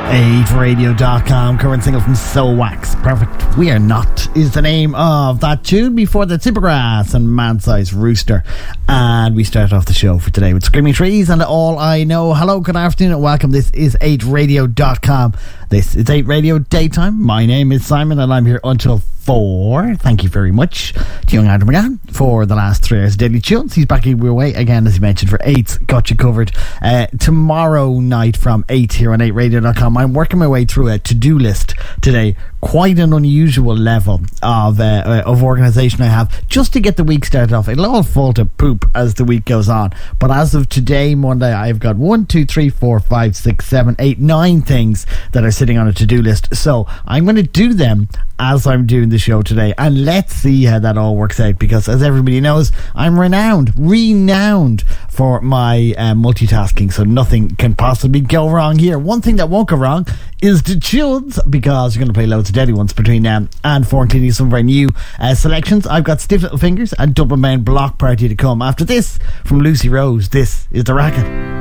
8radio.com, current single from Soul Wax. Perfect. We Are Not is the name of that tune. Before the Tippergrass and Man Size Rooster. And we start off the show for today with Screaming Trees and All I Know. Hello, good afternoon and welcome. This is 8radio.com. This is 8 Radio Daytime. My name is Simon and I'm here until 4. Thank you very much to young Adam McGann for the last 3 hours of Daily Tunes. He's back your way again, as he mentioned, for 8's Got You Covered. Tomorrow night from 8 here on 8radio.com. I'm working my way through a to-do list today. Quite an unusual level of organisation I have just to get the week started off. It'll all fall to poop as the week goes on. But as of today, Monday, I've got 1, 2, 3, 4, 5, 6, 7, 8, 9 things that are sitting on a to-do list. So I'm going to do them as I'm doing the show today, and let's see how that all works out, because as everybody knows, I'm renowned for my multitasking, so nothing can possibly go wrong here. One thing that won't go wrong is the tunes, because we're going to play loads of deadly ones between now and 4, including some of our new selections. I've got Stiff Little Fingers and Dublin Bound Block Party to come. After this, from Lucy Rose, this is The Racket.